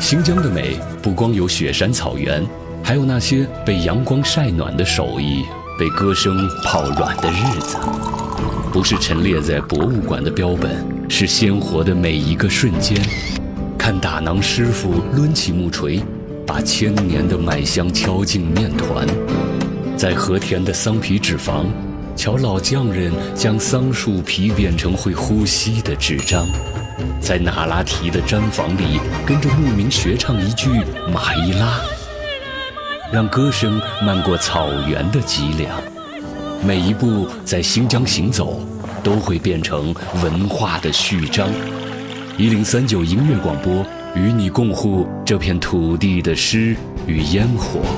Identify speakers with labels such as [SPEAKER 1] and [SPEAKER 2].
[SPEAKER 1] 新疆的美不光有雪山草原，还有那些被阳光晒暖的手艺，被歌声泡软的日子。不是陈列在博物馆的标本，是鲜活的每一个瞬间。看打馕师傅抡起木锤，把1000年的麦香敲进面团。在和田的桑皮纸坊，瞧老匠人将桑树皮变成会呼吸的纸张。在那拉提的毡房里，跟着牧民学唱一句马伊拉，让歌声漫过草原的脊梁。每一步在新疆行走，都会变成文化的序章。1039音乐广播，与你共护这片土地的诗与烟火。